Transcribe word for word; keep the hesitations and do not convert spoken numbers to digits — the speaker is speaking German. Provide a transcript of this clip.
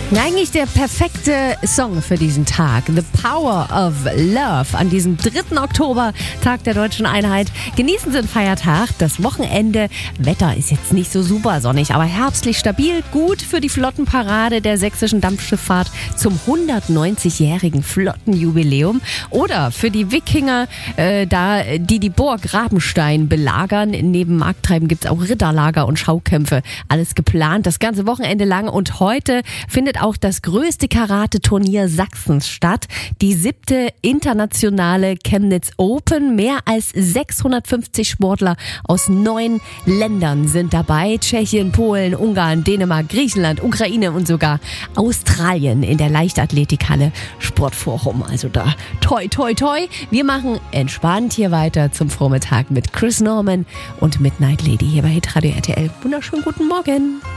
Eigentlich der perfekte Song für diesen Tag. The Power of Love an diesem dritten Oktober, Tag der Deutschen Einheit. Genießen Sie den Feiertag, das Wochenende. Wetter ist jetzt nicht so super sonnig, aber herbstlich stabil. Gut für die Flottenparade der sächsischen Dampfschifffahrt zum hundertneunzigjährigen Flottenjubiläum. Oder für die Wikinger, äh, da, die die Burg Rabenstein belagern. Neben Markttreiben gibt es auch Ritterlager und Schaukämpfe. Alles geplant, das ganze Wochenende lang. Und heute findet auch das größte Karate-Turnier Sachsens statt. Die siebte internationale Chemnitz Open. Mehr als sechshundertfünfzig Sportler aus neun Ländern sind dabei. Tschechien, Polen, Ungarn, Dänemark, Griechenland, Ukraine und sogar Australien in der Leichtathletikhalle Sportforum. Also da toi, toi, toi. Wir machen entspannt hier weiter zum Vormittag mit Chris Norman und Midnight Lady hier bei Hitradio R T L. Wunderschönen guten Morgen.